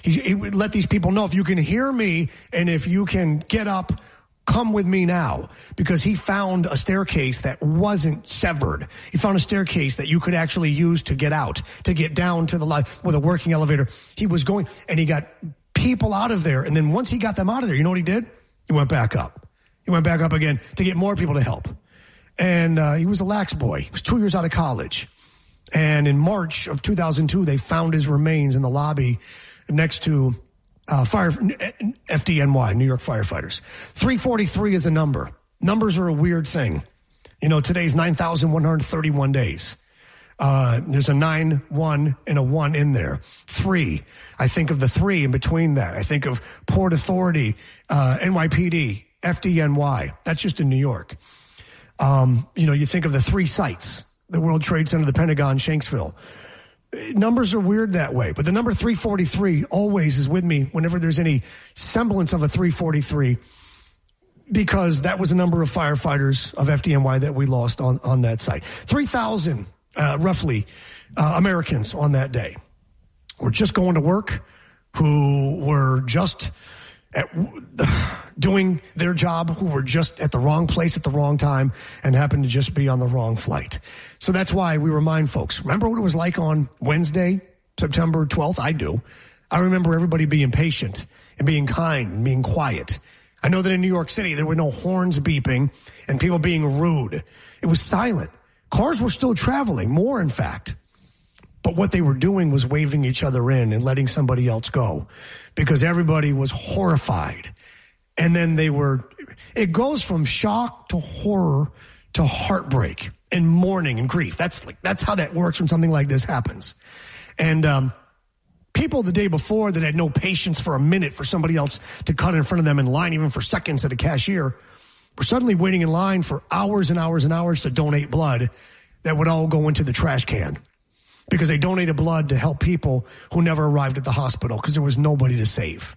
He would let these people know, if you can hear me and if you can get up, come with me now, because he found a staircase that wasn't severed. He found a staircase that you could actually use to get out, to get down to the life with a working elevator. He was going, and he got people out of there. And then once he got them out of there, you know what he did? He went back up. He went back up again to get more people to help. And he was a lax boy. He was 2 years out of college. And in March of 2002, they found his remains in the lobby next to FDNY, New York firefighters. 343 is the number. Numbers are a weird thing. You know, today's 9,131 days. There's a 9, 1, and a 1 in there. 3. I think of the 3 in between that. I think of Port Authority, NYPD, FDNY. That's just in New York. You think of the 3 sites, the World Trade Center, the Pentagon, Shanksville. Numbers are weird that way, but the number 343 always is with me whenever there's any semblance of a 343, because that was the number of firefighters of FDNY that we lost on that site. 3,000, roughly, Americans on that day were just going to work, who were just doing their job, who were just at the wrong place at the wrong time and happened to just be on the wrong flight. So that's why we remind folks, remember what it was like on Wednesday, September 12th? I do. I remember everybody being patient and being kind and being quiet. I know that in New York City, there were no horns beeping and people being rude. It was silent. Cars were still traveling, more in fact. But what they were doing was waving each other in and letting somebody else go, because everybody was horrified. And then it goes from shock to horror to heartbreak and mourning and grief. That's how that works when something like this happens. And people the day before that had no patience for a minute for somebody else to cut in front of them in line, even for seconds at a cashier, were suddenly waiting in line for hours and hours and hours to donate blood that would all go into the trash can, because they donated blood to help people who never arrived at the hospital because there was nobody to save.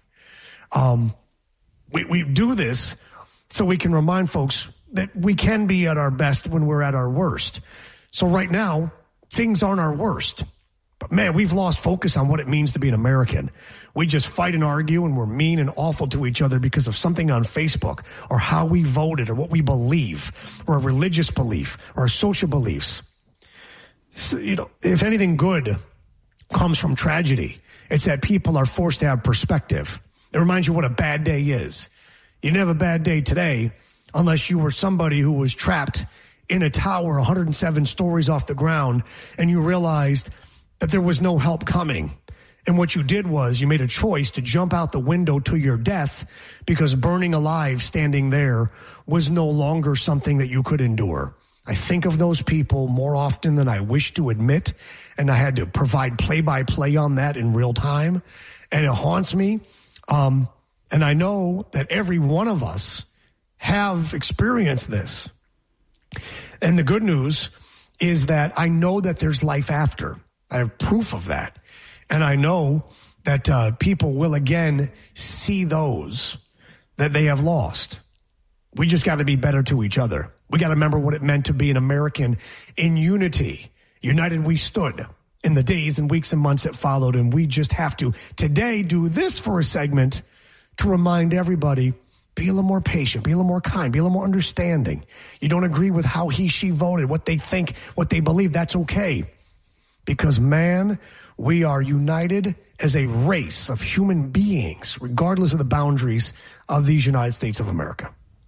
We do this so we can remind folks that we can be at our best when we're at our worst. So right now, things aren't our worst. But man, we've lost focus on what it means to be an American. We just fight and argue, and we're mean and awful to each other because of something on Facebook, or how we voted, or what we believe, or a religious belief, or our social beliefs. So, if anything good comes from tragedy, it's that people are forced to have perspective. It reminds you what a bad day is. You didn't have a bad day today unless you were somebody who was trapped in a tower 107 stories off the ground, and you realized that there was no help coming. And what you did was you made a choice to jump out the window to your death, because burning alive standing there was no longer something that you could endure. I think of those people more often than I wish to admit, and I had to provide play-by-play on that in real time, and it haunts me. And I know that every one of us have experienced this. And the good news is that I know that there's life after. I have proof of that. And I know that people will again see those that they have lost. We just got to be better to each other. We got to remember what it meant to be an American in unity. United we stood in the days and weeks and months that followed, and we just have to today do this for a segment to remind everybody, be a little more patient, be a little more kind, be a little more understanding. You don't agree with how he, she voted, what they think, what they believe, that's okay. Because, man, we are united as a race of human beings, regardless of the boundaries of these United States of America.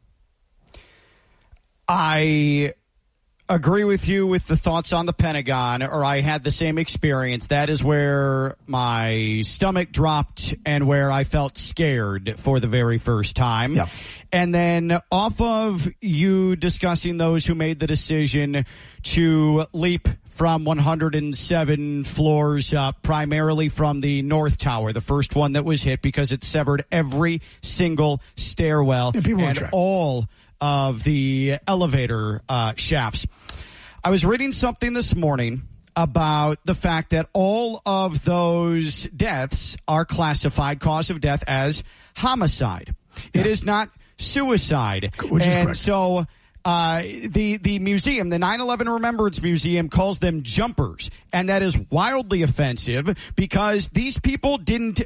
I agree with you with the thoughts on the Pentagon, or I had the same experience. That is where my stomach dropped and where I felt scared for the very first time. Yeah. And then off of you discussing those who made the decision to leap from 107 floors, primarily from the North Tower, the first one that was hit, because it severed every single stairwell and all of the elevator shafts. I was reading something this morning about the fact that all of those deaths are classified, cause of death, as homicide. Yeah. It is not suicide. And so the museum, the 9/11 Remembrance Museum, calls them jumpers. And that is wildly offensive, because these people didn't